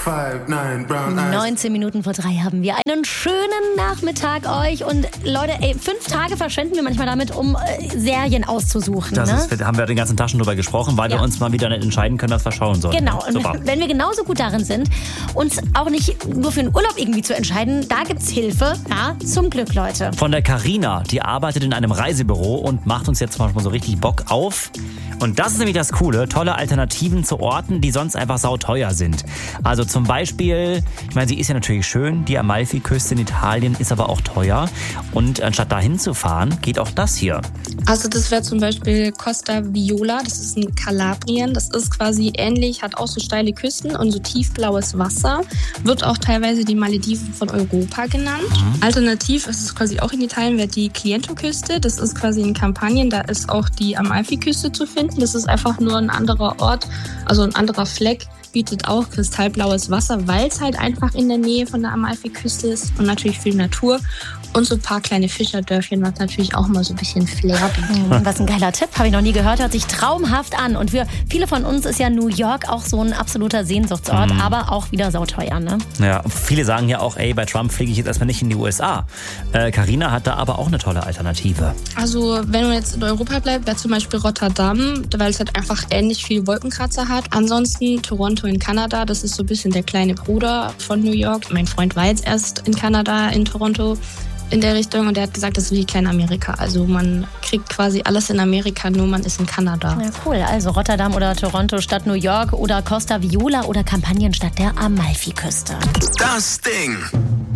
19 Minuten vor 3 haben wir einen schönen Nachmittag euch. Und Leute, 5 Tage verschwenden wir manchmal damit, um Serien auszusuchen. Haben wir den ganzen Tag schon drüber gesprochen, weil wir uns mal wieder nicht entscheiden können, was wir schauen sollen. Genau, und wenn wir genauso gut darin sind, uns auch nicht nur für den Urlaub irgendwie zu entscheiden, da gibt's Hilfe. Ja, zum Glück, Leute. Von der Carina, die arbeitet in einem Reisebüro und macht uns jetzt mal so richtig Bock auf. Und das ist nämlich das Coole, tolle Alternativen zu Orten, die sonst einfach sauteuer sind. Also zum Beispiel, ich meine, sie ist ja natürlich schön, die Amalfiküste in Italien ist aber auch teuer. Und anstatt dahin zu fahren, geht auch das hier. Also das wäre zum Beispiel Costa Viola, das ist in Kalabrien. Das ist quasi ähnlich, hat auch so steile Küsten und so tiefblaues Wasser. Wird auch teilweise die Malediven von Europa genannt. Alternativ ist es quasi auch in Italien, wäre die Chiento-Küste. Das ist quasi in Kampanien, da ist auch die Amalfiküste zu finden. Das ist einfach nur ein anderer Ort, also ein anderer Fleck, bietet auch kristallblaues Wasser, weil es halt einfach in der Nähe von der Amalfiküste ist und natürlich viel Natur. Und so ein paar kleine Fischerdörfchen, was natürlich auch mal so ein bisschen Flair bietet. Was ein geiler Tipp, habe ich noch nie gehört, hört sich traumhaft an. Und für viele von uns ist ja New York auch so ein absoluter Sehnsuchtsort, aber auch wieder sauteuer, ne? Ja, viele sagen ja auch, bei Trump fliege ich jetzt erstmal nicht in die USA. Carina hat da aber auch eine tolle Alternative. Also wenn man jetzt in Europa bleibt, wäre zum Beispiel Rotterdam, weil es halt einfach ähnlich viele Wolkenkratzer hat. Ansonsten Toronto in Kanada, das ist so ein bisschen der kleine Bruder von New York. Mein Freund war jetzt erst in Kanada, in Toronto, in der Richtung, und der hat gesagt, das ist wie kleine Amerika. Also man kriegt quasi alles in Amerika, nur man ist in Kanada. Ja, cool. Also Rotterdam oder Toronto statt New York oder Costa Viola oder Kampanien statt der Amalfiküste. Das Ding.